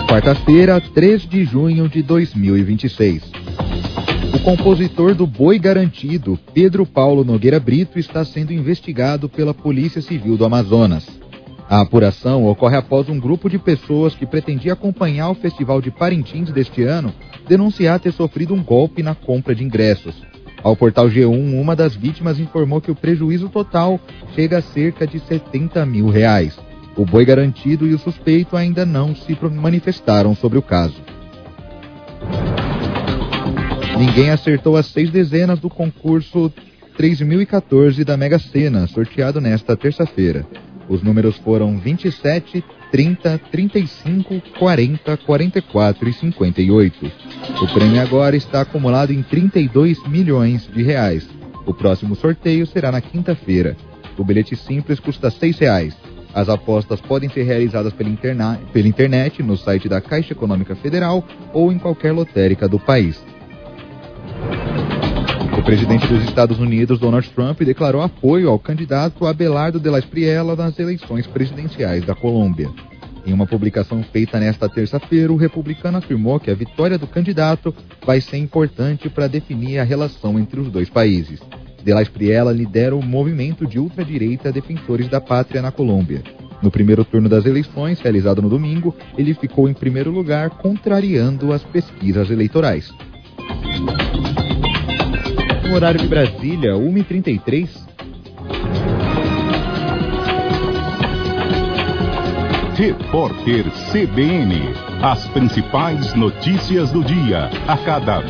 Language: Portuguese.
quarta-feira, 3 de junho de 2026. O compositor do Boi Garantido, Pedro Paulo Nogueira Brito, está sendo investigado pela Polícia Civil do Amazonas. A apuração ocorre após um grupo de pessoas que pretendia acompanhar o Festival de Parintins deste ano denunciar ter sofrido um golpe na compra de ingressos. Ao portal G1, uma das vítimas informou que o prejuízo total chega a cerca de R$70 mil. O Boi Garantido e o suspeito ainda não se manifestaram sobre o caso. Ninguém acertou as 6 dezenas do concurso 3014 da Mega Sena, sorteado nesta terça-feira. Os números foram 27, 30, 35, 40, 44 e 58. O prêmio agora está acumulado em R$32 milhões. O próximo sorteio será na quinta-feira. O bilhete simples custa R$6. As apostas podem ser realizadas pela internet, no site da Caixa Econômica Federal ou em qualquer lotérica do país. O presidente dos Estados Unidos, Donald Trump, declarou apoio ao candidato Abelardo de la Espriella nas eleições presidenciais da Colômbia. Em uma publicação feita nesta terça-feira, o republicano afirmou que a vitória do candidato vai ser importante para definir a relação entre os dois países. De la Espriella lidera o movimento de ultradireita Defensores da Pátria na Colômbia. No primeiro turno das eleições, realizado no domingo, ele ficou em primeiro lugar, contrariando as pesquisas eleitorais. No horário de Brasília, 1h33. Repórter CBN. As principais notícias do dia, a cada